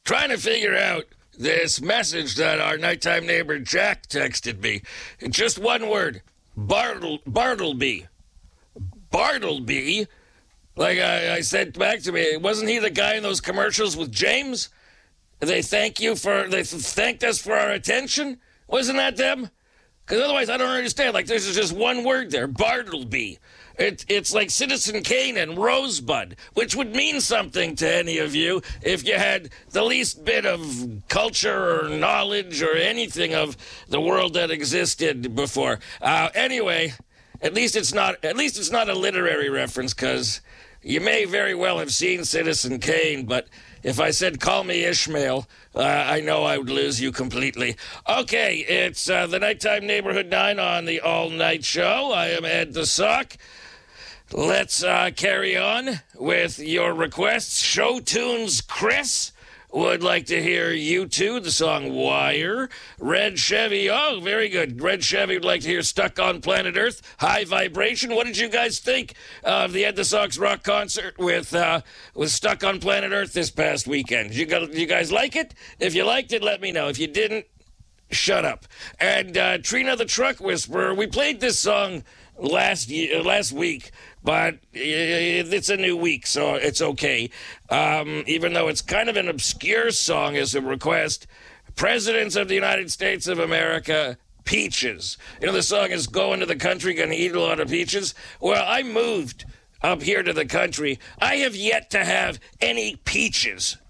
trying to figure out this message that our nighttime neighbor Jack texted me. Just one word. Bartleby. Bartleby? Like I said back to me, wasn't he the guy in those commercials with James? They thanked us for our attention? Wasn't that them? Because otherwise I don't understand. Like, there's just one word there, Bartleby. It's like Citizen Kane and Rosebud, which would mean something to any of you if you had the least bit of culture or knowledge or anything of the world that existed before. Anyway, at least it's not a literary reference, because you may very well have seen Citizen Kane, but if I said call me Ishmael, I know I would lose you completely. Okay, it's the Nighttime Neighborhood 9 on the All Night Show. I am Ed the Sock. Let's carry on with your requests. Show Tunes Chris would like to hear U2, the song Wire. Red Chevy, oh, very good. Red Chevy would like to hear Stuck on Planet Earth, High Vibration. What did you guys think of the Ed the Sock's rock concert with Stuck on Planet Earth this past weekend? Did you guys like it? If you liked it, let me know. If you didn't, shut up. And Trina the Truck Whisperer, we played this song last week, but it's a new week, so it's okay. Even though it's kind of an obscure song as a request, Presidents of the United States of America, Peaches. You know, the song is Going to the Country, Gonna Eat a Lot of Peaches. Well, I moved up here to the country. I have yet to have any peaches